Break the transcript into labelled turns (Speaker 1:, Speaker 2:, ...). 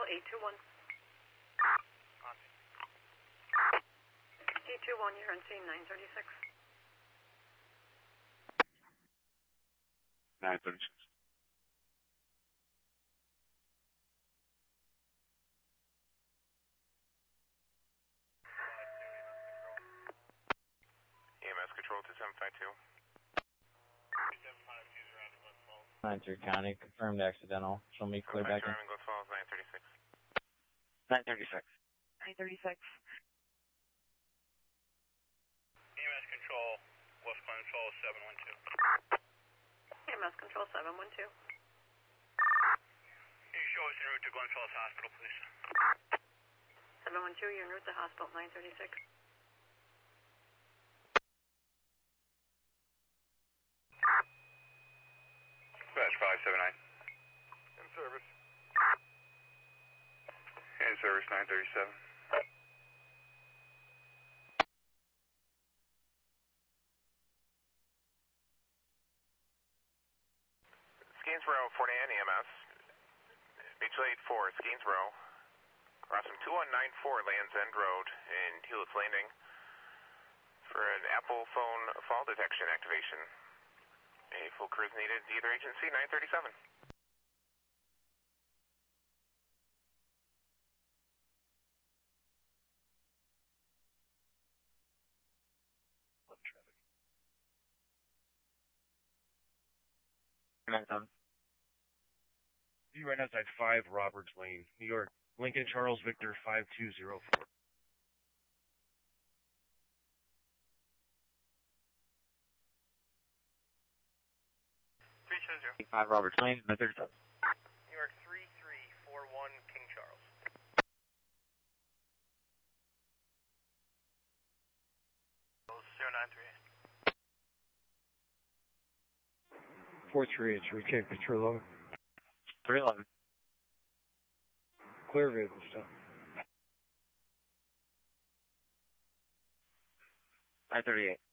Speaker 1: Control 821. G21, you're on scene 936.
Speaker 2: 936.
Speaker 3: EMS Control 2752.
Speaker 4: 93 County, confirmed accidental. Show me clear back in.
Speaker 3: Glens Falls, 936.
Speaker 2: 936.
Speaker 1: 936.
Speaker 5: EMS Control, West Glens Falls, 712.
Speaker 1: EMS Control 712.
Speaker 5: Can you show us en route to Glens Falls Hospital, please?
Speaker 1: 712, you're en route to hospital 936.
Speaker 5: Dispatch 579.
Speaker 3: In service.
Speaker 5: In service 937.
Speaker 3: Gainsborough, 49 EMS. Mutual Aid 4, Gainsborough. Cross from 2194 Lands End Road in Hewlett's Landing for an Apple phone fall detection activation. A full crew is needed, either agency, 937.
Speaker 6: You right outside 5 Roberts Lane, New York. Lincoln Charles Victor 5204.
Speaker 2: 5 Roberts Lane, 937.
Speaker 5: New York 3341 King Charles. 0938.
Speaker 6: 438, recap control over.
Speaker 2: 311.
Speaker 6: Clear vehicle stuff.
Speaker 2: 938.